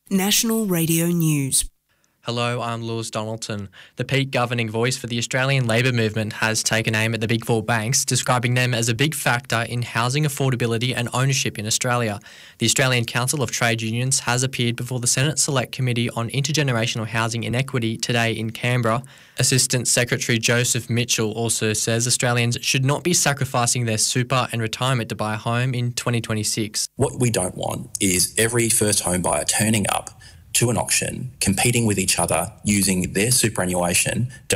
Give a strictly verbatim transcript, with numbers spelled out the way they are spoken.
National Radio News. Hello, I'm Lewis Donaldson. The peak governing voice for the Australian Labor Movement has taken aim at the Big Four banks, describing them as a big factor in housing affordability and ownership in Australia. The Australian Council of Trade Unions has appeared before the Senate Select Committee on Intergenerational Housing Inequity today in Canberra. Assistant Secretary Joseph Mitchell also says Australians should not be sacrificing their super and retirement to buy a home in twenty twenty-six. What we don't want is every first home buyer turning up to an auction, competing with each other using their superannuation